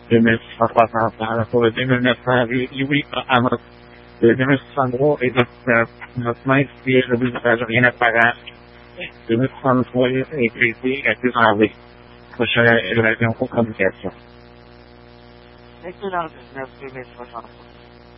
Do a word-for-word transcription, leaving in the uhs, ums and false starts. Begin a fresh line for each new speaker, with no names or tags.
deux mille six cent soixante ans. Pour le deux mille neuf cents, Louis Amos. Le deux mille soixante-trois est notre main, si le but de rien apparent. deux mille soixante-trois est traité à plus en V. Prochaine évaluation pour communication.
Excellent, dix-neuf deux mille soixante-trois.